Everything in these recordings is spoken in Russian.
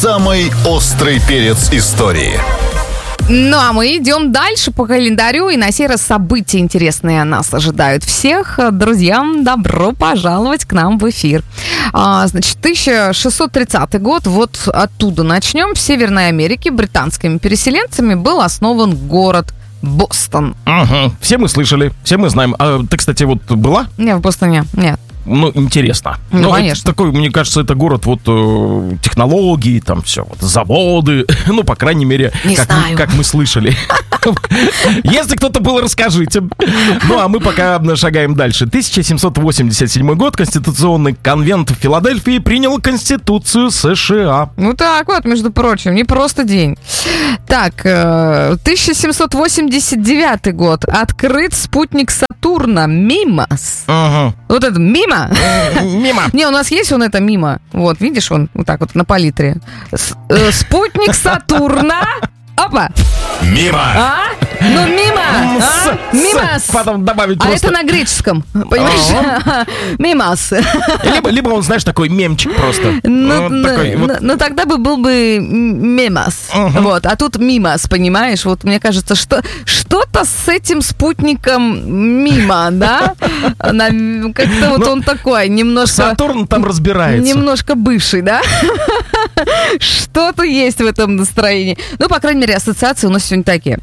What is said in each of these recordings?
Самый острый перец истории. Ну, а мы идем дальше по календарю, и на сей раз события интересные нас ожидают всех. Друзьям, добро пожаловать к нам в эфир. Значит, 1630 год, вот оттуда начнем. В Северной Америке британскими переселенцами был основан город Бостон. Угу. Все мы слышали, все мы знаем. А ты, кстати, вот была? Нет, в Бостоне нет. Ну, интересно. Ну, конечно. Такой, мне кажется, это город вот технологий, там все, вот, заводы. Ну, по крайней мере, как мы слышали. Если кто-то был, расскажите. Ну, а мы пока шагаем дальше. 1787 год. Конституционный конвент в Филадельфии принял Конституцию США. Ну, так вот, между прочим, не просто день. Так, 1789 год. Открыт спутник Сатурна Мимос. Угу. Вот это Мимо. Мимо. Не, у нас есть это Мимо. Вот, видишь, он вот так вот на палитре. Спутник Сатурна. Опа. Мимо. Ну, мимо. Мимос. Потом добавить просто... это на греческом, понимаешь? Мимос. Либо он, знаешь, такой мемчик просто. Ну, тогда был бы мемос. Вот, а тут мимос, понимаешь? Вот, мне кажется, что-то с этим спутником мимо, да? Как-то вот он такой, немножко... Сатурн там разбирается. Немножко бывший, да? Что-то есть в этом настроении. Ну, по крайней мере, ассоциации у нас сегодня такие.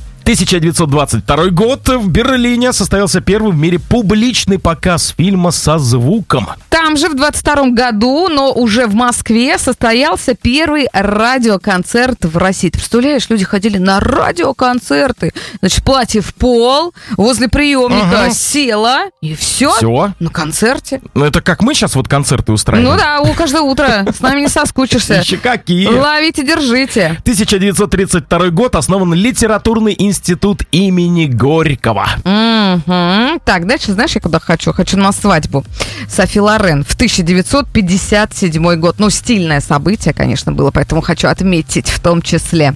1922 год. В Берлине состоялся первый в мире публичный показ фильма со звуком. Там же в 22 году, но уже в Москве, состоялся первый радиоконцерт в России. Ты представляешь, люди ходили на радиоконцерты. Значит, платье в пол, возле приемника села, и все на концерте. Ну, это как мы сейчас вот концерты устраиваем. Ну да, каждое утро. С нами не соскучишься. Еще какие. Ловите, держите. 1932 год. Основан литературный институт имени Горького. Так, дальше знаешь, я куда хочу? Хочу на свадьбу Софи Лорен в 1957 год. Ну, стильное событие, конечно, было, поэтому хочу отметить в том числе.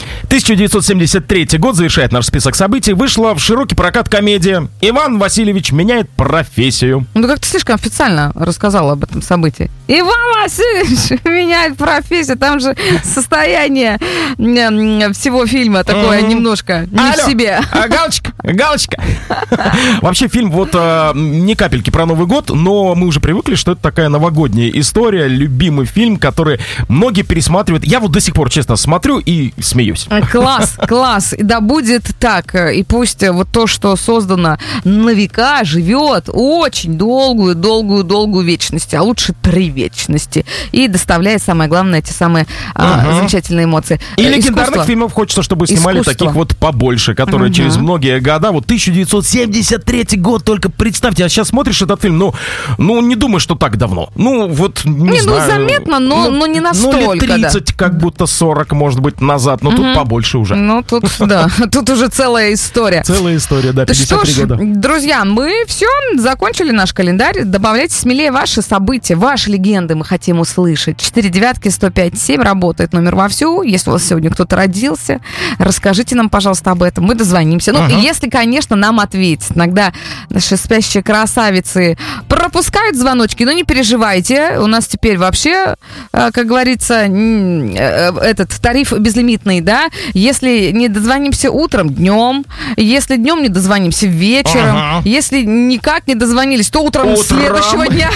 1973 год завершает наш список событий. Вышла в широкий прокат комедия «Иван Васильевич меняет профессию». Ну, как ты слишком официально рассказал об этом событии. Иван Васильевич меняет профессию. Там же состояние всего фильма такое немножко не в себе. Галочка. Вообще фильм вот ни капельки про Новый год, но мы уже привыкли, что это такая новогодняя история, любимый фильм, который многие пересматривают. Я вот до сих пор, честно, смотрю и смеюсь. Класс. Да будет так. И пусть вот то, что создано на века, живет очень долгую вечность, а лучше 3 вечности. И доставляет, самое главное, эти самые замечательные эмоции. И легендарных фильмов хочется, чтобы снимали таких вот побольше, которые через многие года. Вот 1973 год, только представьте, а сейчас смотришь этот фильм, ну не думаешь, что так давно. Ну, вот, не знаю. Заметно, но не настолько. Ну, лет 30, как будто 40, может быть, назад. Но тут побольше уже. Ну, тут, да, тут уже целая история. Целая история, да, 53 года. Друзья, мы все, закончили наш календарь. Добавляйте смелее ваши события, ваши легенды мы хотим услышать. 499-105-7 работает номер вовсю. Если у вас сегодня кто-то родился, расскажите нам, пожалуйста, об этом. Мы дозвонимся. Ну, если, конечно, нам ответят. Иногда наши спящие красавицы пропускают звоночки, но не переживайте. У нас теперь вообще, как говорится, этот тариф безлимитный, да? Если не дозвонимся утром, днем. Если днем не дозвонимся, вечером. Если никак не дозвонились, то утром следующего дня.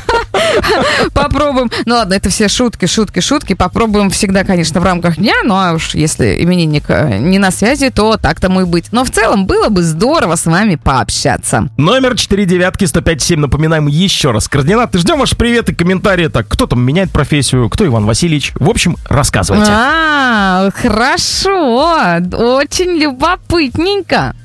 Попробуем. Ну ладно, это все шутки. Попробуем всегда, конечно, в рамках дня. Ну а уж если именинник не на связи, то так тому и быть. Но в целом было бы здорово с вами пообщаться. Номер 499-105-7. Напоминаем еще раз. Координаты. Ждем ваши приветы, комментарии. Так, кто там меняет профессию, кто Иван Васильевич. В общем, рассказывайте. Хорошо. Очень любопытненько.